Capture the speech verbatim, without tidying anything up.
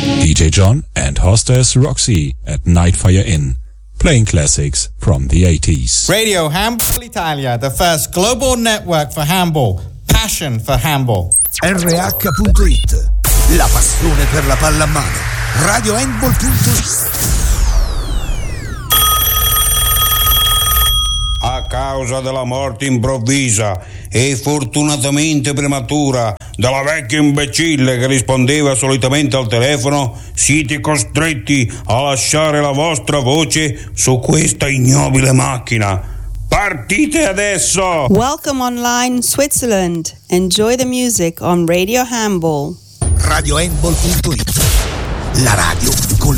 D J John and hostess Roxy at Nightfire Inn, playing classics from the eighties. Radio Handball Italia, the first global network for handball. Passion for handball. R H punto it, la passione per la palla a mano. Radio Handball punto it. A causa della morte improvvisa e fortunatamente prematura della vecchia imbecille che rispondeva solitamente al telefono, siete costretti a lasciare la vostra voce su questa ignobile macchina. Partite adesso! Welcome online Switzerland. Enjoy the music on Radio Handball. Radio Handball punto it, la radio con